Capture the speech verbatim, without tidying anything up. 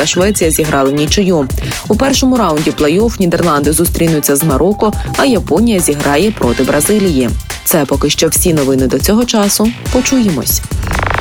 та Швеція зіграли в нічию. У першому раунді плей-офф Нідерланди зустрінуться з Марокко, а Японія зіграє проти Бразилії. Це поки що всі новини до цього часу. Почуємось.